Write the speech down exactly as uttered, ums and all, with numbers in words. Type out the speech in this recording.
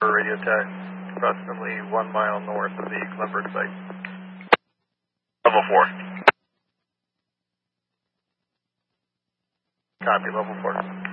Radio tag, approximately one mile north of the Glenberg site. Level four. Copy, level four.